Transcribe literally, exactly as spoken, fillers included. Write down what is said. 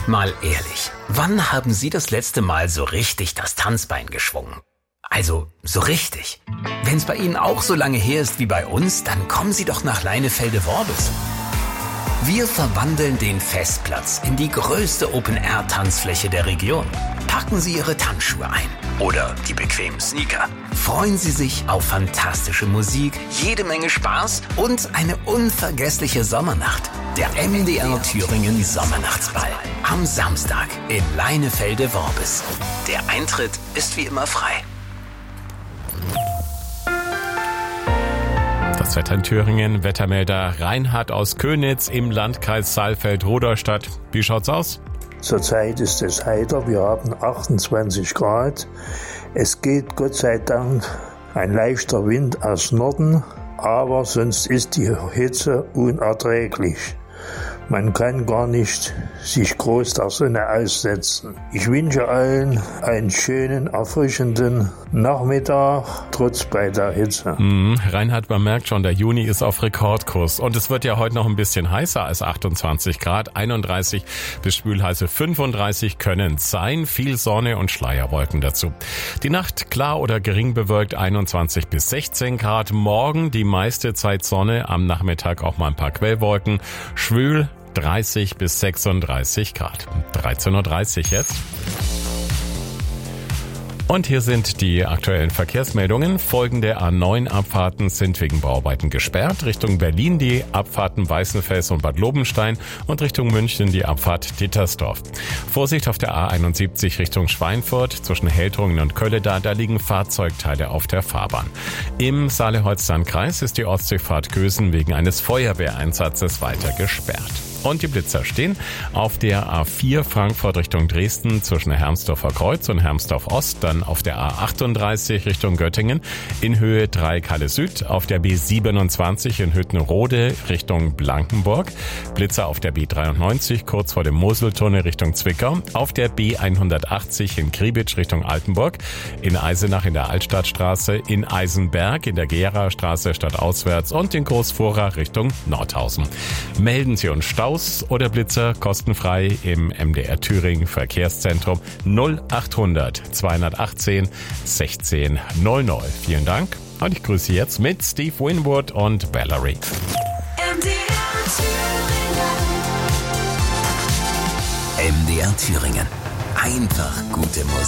Mal ehrlich, wann haben Sie das letzte Mal so richtig das Tanzbein geschwungen? Also, so richtig. Wenn es bei Ihnen auch so lange her ist wie bei uns, dann kommen Sie doch nach Leinefelde-Worbis. Wir verwandeln den Festplatz in die größte Open-Air-Tanzfläche der Region. Packen Sie Ihre Tanzschuhe ein oder die bequemen Sneaker. Freuen Sie sich auf fantastische Musik, jede Menge Spaß und eine unvergessliche Sommernacht. Der M D R Thüringen Sommernachtsball am Samstag in Leinefelde-Worbis. Der Eintritt ist wie immer frei. Das Wetter in Thüringen, Wettermelder Reinhard aus Könitz im Landkreis Saalfeld-Rudolstadt. Wie schaut's aus? Zurzeit ist es heiter, wir haben achtundzwanzig Grad. Es geht Gott sei Dank ein leichter Wind aus Norden, aber sonst ist die Hitze unerträglich. Man kann gar nicht sich groß der Sonne aussetzen. Ich wünsche allen einen schönen, erfrischenden Nachmittag, trotz bei der Hitze. Mhm, Reinhard, man merkt schon, der Juni ist auf Rekordkurs. Und es wird ja heute noch ein bisschen heißer als achtundzwanzig Grad. einunddreißig bis schwülheiße fünfunddreißig können es sein. Viel Sonne und Schleierwolken dazu. Die Nacht klar oder gering bewölkt, einundzwanzig bis sechzehn Grad. Morgen die meiste Zeit Sonne, am Nachmittag auch mal ein paar Quellwolken. Schwül dreißig bis sechsunddreißig Grad. dreizehn Uhr dreißig jetzt. Und hier sind die aktuellen Verkehrsmeldungen. Folgende A neun Abfahrten sind wegen Bauarbeiten gesperrt. Richtung Berlin die Abfahrten Weißenfels und Bad Lobenstein und Richtung München die Abfahrt Dittersdorf. Vorsicht auf der A einundsiebzig Richtung Schweinfurt zwischen Heltringen und Kölleda, da liegen Fahrzeugteile auf der Fahrbahn. Im Saale-Holstein-Kreis ist die Ostseefahrt Gösen wegen eines Feuerwehreinsatzes weiter gesperrt. Und die Blitzer stehen auf der A vier Frankfurt Richtung Dresden zwischen Hermsdorfer Kreuz und Hermsdorf Ost, dann auf der A achtunddreißig Richtung Göttingen in Höhe drei Kalle Süd, auf der B siebenundzwanzig in Hüttenrode Richtung Blankenburg, Blitzer auf der B dreiundneunzig kurz vor dem Moseltunnel Richtung Zwickau, auf der B hundertachtzig in Kriebitsch Richtung Altenburg, in Eisenach in der Altstadtstraße, in Eisenberg in der Gera-Straße stadtauswärts und in Großvorach Richtung Nordhausen. Melden Sie uns Stau oder Blitzer kostenfrei im M D R Thüringen Verkehrszentrum null achthundert zweihundertachtzehn sechzehn null null. Vielen Dank und ich grüße jetzt mit Steve Winwood und Valerie. M D R Thüringen. M D R Thüringen. Einfach gute Musik.